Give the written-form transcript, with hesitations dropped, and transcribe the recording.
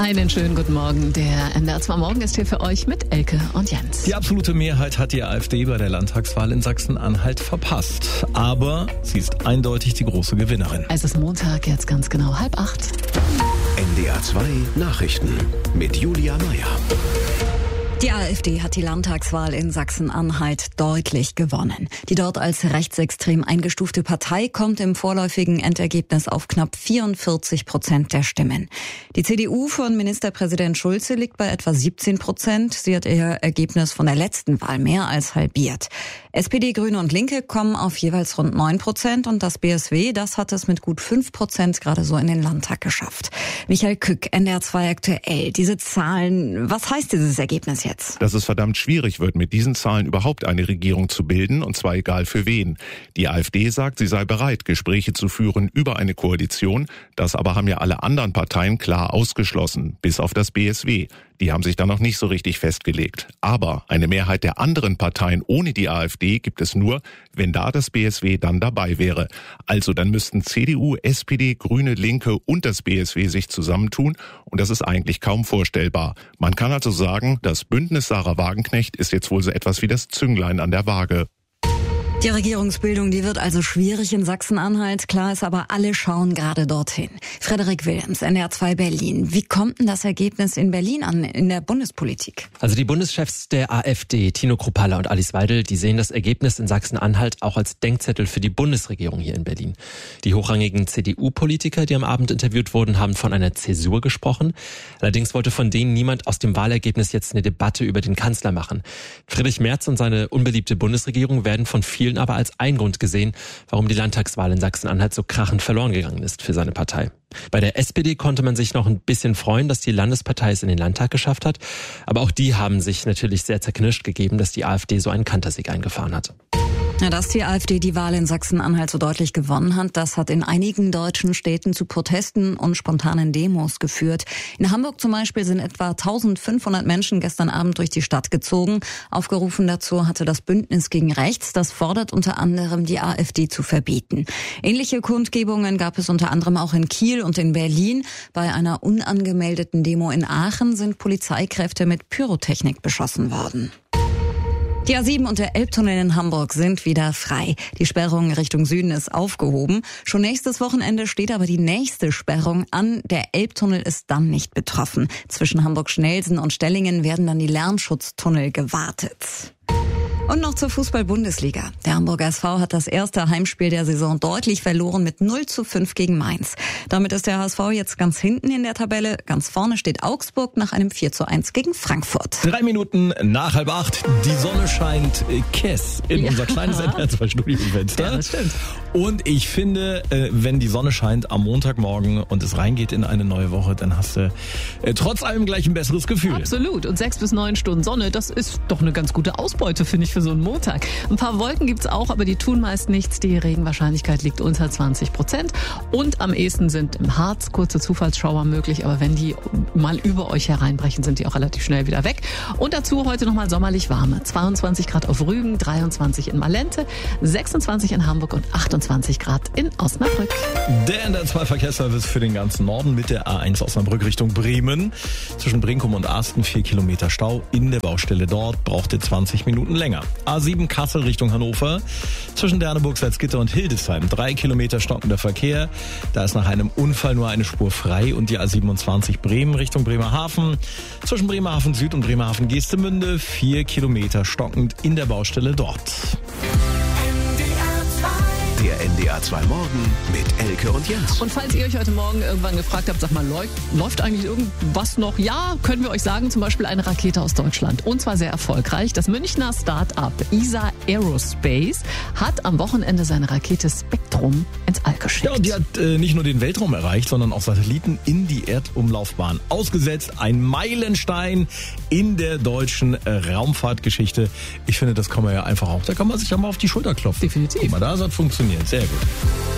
Einen schönen guten Morgen. Der NDR 2 Morgen ist hier für euch mit Elke und Jens. Die absolute Mehrheit hat die AfD bei der Landtagswahl in Sachsen-Anhalt verpasst. Aber sie ist eindeutig die große Gewinnerin. Es ist Montag, jetzt ganz genau 7:30. NDR 2 Nachrichten mit Julia Meyer. Die AfD hat die Landtagswahl in Sachsen-Anhalt deutlich gewonnen. Die dort als rechtsextrem eingestufte Partei kommt im vorläufigen Endergebnis auf knapp 44% der Stimmen. Die CDU von Ministerpräsident Schulze liegt bei etwa 17%. Sie hat ihr Ergebnis von der letzten Wahl mehr als halbiert. SPD, Grüne und Linke kommen auf jeweils rund 9% und das BSW, das hat es mit gut 5% gerade so in den Landtag geschafft. Michael Kück, NDR 2 aktuell. Diese Zahlen, was heißt dieses Ergebnis jetzt? Dass es verdammt schwierig wird, mit diesen Zahlen überhaupt eine Regierung zu bilden, und zwar egal für wen. Die AfD sagt, sie sei bereit, Gespräche zu führen über eine Koalition. Das aber haben ja alle anderen Parteien klar ausgeschlossen, bis auf das BSW. Die haben sich da noch nicht so richtig festgelegt. Aber eine Mehrheit der anderen Parteien ohne die AfD gibt es nur, wenn da das BSW dann dabei wäre. Also dann müssten CDU, SPD, Grüne, Linke und das BSW sich zusammentun und das ist eigentlich kaum vorstellbar. Man kann also sagen, das Bündnis Sarah Wagenknecht ist jetzt wohl so etwas wie das Zünglein an der Waage. Die Regierungsbildung, die wird also schwierig in Sachsen-Anhalt. Klar ist aber, alle schauen gerade dorthin. Frederik Wilhelms, NDR 2 Berlin. Wie kommt denn das Ergebnis in Berlin an, in der Bundespolitik? Also die Bundeschefs der AfD, Tino Kruppalla und Alice Weidel, die sehen das Ergebnis in Sachsen-Anhalt auch als Denkzettel für die Bundesregierung hier in Berlin. Die hochrangigen CDU-Politiker, die am Abend interviewt wurden, haben von einer Zäsur gesprochen. Allerdings wollte von denen niemand aus dem Wahlergebnis jetzt eine Debatte über den Kanzler machen. Friedrich Merz und seine unbeliebte Bundesregierung werden von vielen aber als ein Grund gesehen, warum die Landtagswahl in Sachsen-Anhalt so krachend verloren gegangen ist für seine Partei. Bei der SPD konnte man sich noch ein bisschen freuen, dass die Landespartei es in den Landtag geschafft hat. Aber auch die haben sich natürlich sehr zerknirscht gegeben, dass die AfD so einen Kantersieg eingefahren hat. Ja, dass die AfD die Wahl in Sachsen-Anhalt so deutlich gewonnen hat, das hat in einigen deutschen Städten zu Protesten und spontanen Demos geführt. In Hamburg zum Beispiel sind etwa 1500 Menschen gestern Abend durch die Stadt gezogen. Aufgerufen dazu hatte das Bündnis gegen Rechts, das fordert unter anderem die AfD zu verbieten. Ähnliche Kundgebungen gab es unter anderem auch in Kiel und in Berlin. Bei einer unangemeldeten Demo in Aachen sind Polizeikräfte mit Pyrotechnik beschossen worden. Die A7 und der Elbtunnel in Hamburg sind wieder frei. Die Sperrung Richtung Süden ist aufgehoben. Schon nächstes Wochenende steht aber die nächste Sperrung an. Der Elbtunnel ist dann nicht betroffen. Zwischen Hamburg-Schnelsen und Stellingen werden dann die Lärmschutztunnel gewartet. Und noch zur Fußball-Bundesliga. Der Hamburger SV hat das erste Heimspiel der Saison deutlich verloren mit 0:5 gegen Mainz. Damit ist der HSV jetzt ganz hinten in der Tabelle. Ganz vorne steht Augsburg nach einem 4:1 gegen Frankfurt. 3 Minuten nach 7:30. Die Sonne scheint Kess in unser kleines NDR 2 Studiofenster. Ja, das stimmt. Und ich finde, wenn die Sonne scheint am Montagmorgen und es reingeht in eine neue Woche, dann hast du trotz allem gleich ein besseres Gefühl. Absolut. Und 6 bis 9 Stunden Sonne, das ist doch eine ganz gute Ausbeute, finde ich, für so einen Montag. Ein paar Wolken gibt's auch, aber die tun meist nichts. Die Regenwahrscheinlichkeit liegt unter 20%. Und am ehesten sind im Harz kurze Zufallsschauer möglich. Aber wenn die mal über euch hereinbrechen, sind die auch relativ schnell wieder weg. Und dazu heute nochmal sommerlich warme. 22 Grad auf Rügen, 23 in Malente, 26 in Hamburg und 28 Grad in Osnabrück. Der NDR 2 Verkehrsservice für den ganzen Norden mit der A1 Osnabrück Richtung Bremen. Zwischen Brinkum und Asten 4 Kilometer Stau. In der Baustelle dort braucht ihr 20 Minuten länger. A7 Kassel Richtung Hannover. Zwischen Derneburg, Salzgitter und Hildesheim 3 Kilometer stockender Verkehr. Da ist nach einem Unfall nur eine Spur frei. Und die A27 Bremen Richtung Bremerhaven. Zwischen Bremerhaven Süd und Bremerhaven Geestemünde 4 Kilometer stockend in der Baustelle dort. Der NDR 2 Morgen mit Elke und Jens. Und falls ihr euch heute Morgen irgendwann gefragt habt, sag mal, läuft eigentlich irgendwas noch? Ja, können wir euch sagen, zum Beispiel eine Rakete aus Deutschland. Und zwar sehr erfolgreich. Das Münchner Start-up ESA Aerospace hat am Wochenende seine Rakete Spektrum ins All geschickt. Ja, und die hat nicht nur den Weltraum erreicht, sondern auch Satelliten in die Erdumlaufbahn ausgesetzt. Ein Meilenstein in der deutschen Raumfahrtgeschichte. Ich finde, das kann man ja einfach auch, da kann man sich ja mal auf die Schulter klopfen. Definitiv. Guck mal, das hat funktioniert. Sehr gut.